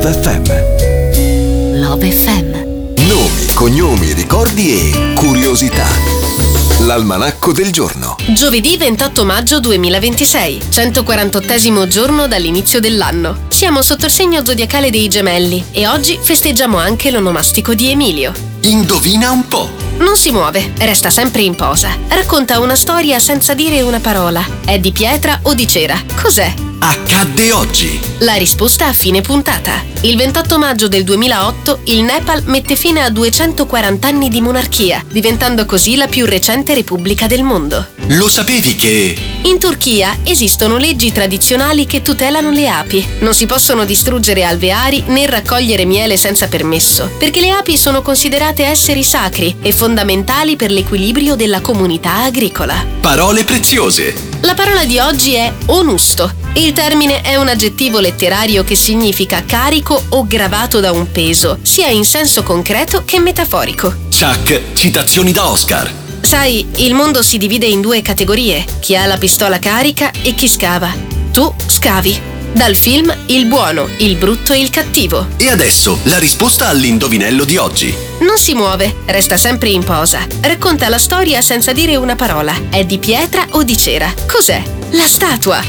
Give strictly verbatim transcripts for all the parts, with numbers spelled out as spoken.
Love F M. Love F M. Nomi, cognomi, ricordi e curiosità. L'almanacco del giorno. Giovedì ventotto maggio duemilaventisei, centoquarantottesimo giorno dall'inizio dell'anno. Siamo sotto il segno zodiacale dei Gemelli e oggi festeggiamo anche l'onomastico di Emilio. Indovina un po'. Non si muove, resta sempre in posa. Racconta una storia senza dire una parola. È di pietra o di cera? Cos'è? Accadde oggi. La risposta a fine puntata. Il ventotto maggio del duemilaotto il Nepal mette fine a duecentoquaranta anni di monarchia, diventando così la più recente repubblica del mondo. Lo sapevi che... In Turchia esistono leggi tradizionali che tutelano le api. Non si possono distruggere alveari né raccogliere miele senza permesso, perché le api sono considerate esseri sacri e fondamentali per l'equilibrio della comunità agricola. Parole preziose. La parola di oggi è onusto. Il termine è un aggettivo letterario che significa carico o gravato da un peso, sia in senso concreto che metaforico. Chuck, citazioni da Oscar. Sai, il mondo si divide in due categorie: chi ha la pistola carica e chi scava. Tu scavi. Dal film Il buono, il brutto e il cattivo. E adesso la risposta all'indovinello di oggi. Non si muove, resta sempre in posa. Racconta la storia senza dire una parola. È di pietra o di cera? Cos'è? La statua.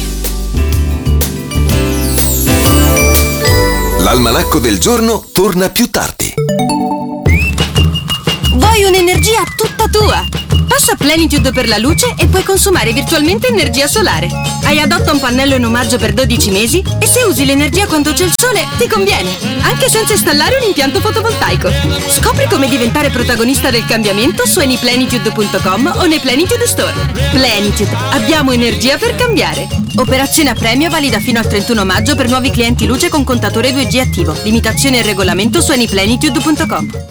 L'almanacco del giorno torna più tardi. Vuoi un'energia tutta tua? Passa a Plenitude per la luce e puoi consumare virtualmente energia solare. Hai Adotta un pannello in omaggio per dodici mesi e se usi l'energia quando c'è il sole ti conviene, anche senza installare un impianto fotovoltaico. Scopri come diventare protagonista del cambiamento su anyplenitude punto com o nei Plenitude Store. Plenitude, abbiamo energia per cambiare. Operazione a premio valida fino al trentuno maggio per nuovi clienti luce con contatore due G attivo. Limitazioni e regolamento su anyplenitude punto com.